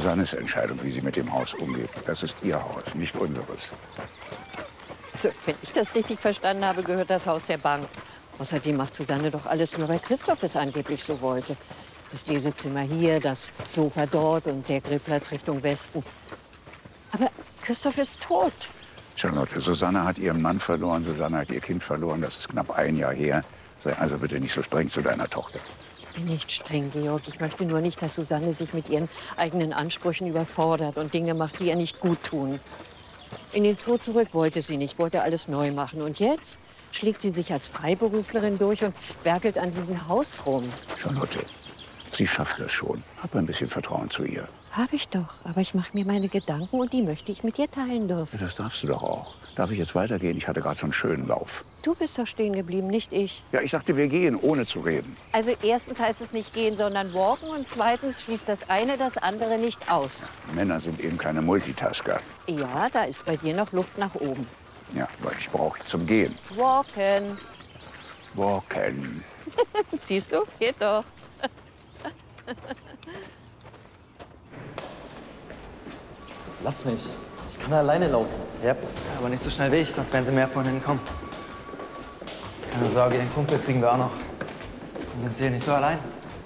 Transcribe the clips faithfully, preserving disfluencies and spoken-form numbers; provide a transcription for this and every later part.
Susannes Entscheidung, wie sie mit dem Haus umgeht. Das ist ihr Haus, nicht unseres. Also, wenn ich das richtig verstanden habe, gehört das Haus der Bank. Außerdem macht Susanne doch alles nur, weil Christoph es angeblich so wollte. Das Lesezimmer hier, das Sofa dort und der Grillplatz Richtung Westen. Aber Christoph ist tot. Charlotte, Susanne hat ihren Mann verloren, Susanne hat ihr Kind verloren. Das ist knapp ein Jahr her. Sei also bitte nicht so streng zu deiner Tochter. Ich bin nicht streng, Georg. Ich möchte nur nicht, dass Susanne sich mit ihren eigenen Ansprüchen überfordert und Dinge macht, die ihr nicht gut tun. In den Zoo zurück wollte sie nicht, wollte alles neu machen. Und jetzt schlägt sie sich als Freiberuflerin durch und werkelt an diesem Haus rum. Charlotte, sie schafft das schon. Hab ein bisschen Vertrauen zu ihr. Hab ich doch. Aber ich mache mir meine Gedanken und die möchte ich mit dir teilen dürfen. Das darfst du doch auch. Darf ich jetzt weitergehen? Ich hatte gerade so einen schönen Lauf. Du bist doch stehen geblieben, nicht ich. Ja, ich dachte, wir gehen, ohne zu reden. Also erstens heißt es nicht gehen, sondern walken. Und zweitens schließt das eine das andere nicht aus. Männer sind eben keine Multitasker. Ja, da ist bei dir noch Luft nach oben. Ja, weil ich brauche zum Gehen. Walken. Walken. Siehst du? Geht doch. Lass mich. Ich kann alleine laufen. Ja, aber nicht so schnell wie ich, sonst werden sie mehr von hinten kommen. Keine Sorge, den Kumpel kriegen wir auch noch. Dann sind sie hier nicht so allein.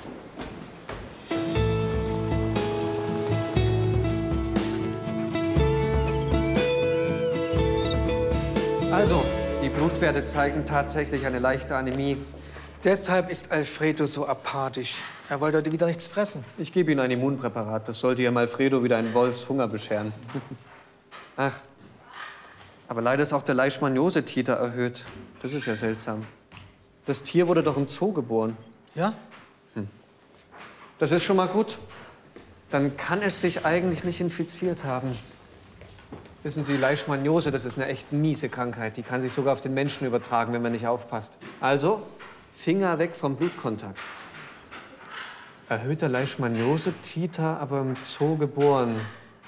Also, die Blutwerte zeigen tatsächlich eine leichte Anämie. Deshalb ist Alfredo so apathisch. Er wollte heute wieder nichts fressen. Ich gebe Ihnen ein Immunpräparat. Das sollte Ihrem Alfredo wieder einen Wolfshunger bescheren. Ach, aber leider ist auch der Leishmaniose-Titer erhöht. Das ist ja seltsam. Das Tier wurde doch im Zoo geboren. Ja? Hm. Das ist schon mal gut. Dann kann es sich eigentlich nicht infiziert haben. Wissen Sie, Leishmaniose, das ist eine echt miese Krankheit. Die kann sich sogar auf den Menschen übertragen, wenn man nicht aufpasst. Also, Finger weg vom Blutkontakt. Erhöhter Leishmaniose-Titer, aber im Zoo geboren.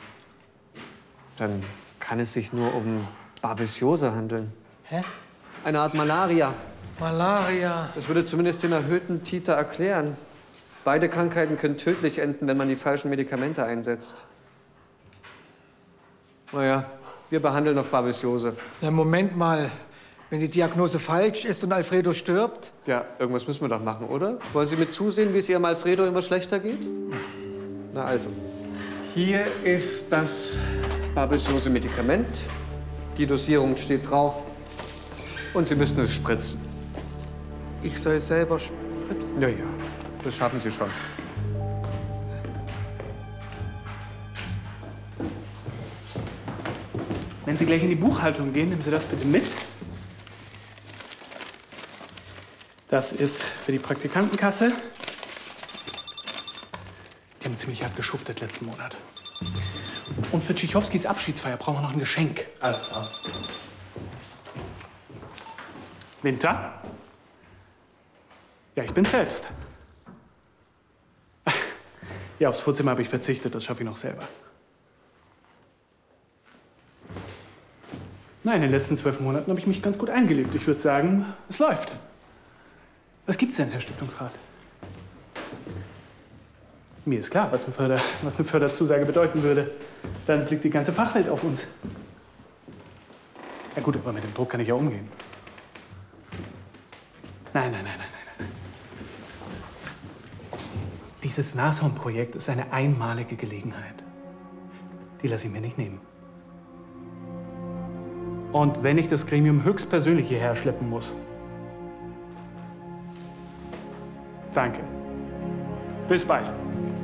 Dann kann es sich nur um Babesiose handeln. Hä? Eine Art Malaria. Malaria. Das würde zumindest den erhöhten Titer erklären. Beide Krankheiten können tödlich enden, wenn man die falschen Medikamente einsetzt. Naja, wir behandeln auf Babesiose. Na, Moment mal. Wenn die Diagnose falsch ist und Alfredo stirbt? Ja, irgendwas müssen wir doch machen, oder? Wollen Sie mit zusehen, wie es Ihrem Alfredo immer schlechter geht? Na also. Hier ist das Babesiose-Medikament. Die Dosierung steht drauf. Und Sie müssen es spritzen. Ich soll selber spritzen? Ja, ja. Das schaffen Sie schon. Wenn Sie gleich in die Buchhaltung gehen, nehmen Sie das bitte mit. Das ist für die Praktikantenkasse. Die haben ziemlich hart geschuftet letzten Monat. Und für Tschichovskis Abschiedsfeier brauchen wir noch ein Geschenk. Alles klar. Winter? Ja, ich bin selbst. Ja, aufs Vorzimmer habe ich verzichtet, das schaffe ich noch selber. Nein, in den letzten zwölf Monaten habe ich mich ganz gut eingelebt. Ich würde sagen, es läuft. Was gibt's denn, Herr Stiftungsrat? Mir ist klar, was eine, Förder, was eine Förderzusage bedeuten würde. Dann blickt die ganze Fachwelt auf uns. Ja gut, aber mit dem Druck kann ich ja umgehen. Nein, nein, nein, nein, nein, nein. Dieses Nashorn-Projekt ist eine einmalige Gelegenheit. Die lasse ich mir nicht nehmen. Und wenn ich das Gremium höchstpersönlich hierher schleppen muss. Danke. Bis bald.